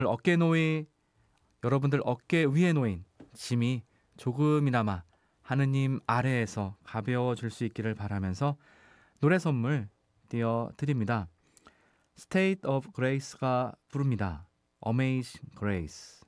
어깨 놓이 여러분들 어깨 위에 놓인 짐이 조금이나마 하느님 아래에서 가벼워질 수 있기를 바라면서 노래 선물 띄워드립니다. State of Grace가 부릅니다. Amazing Grace.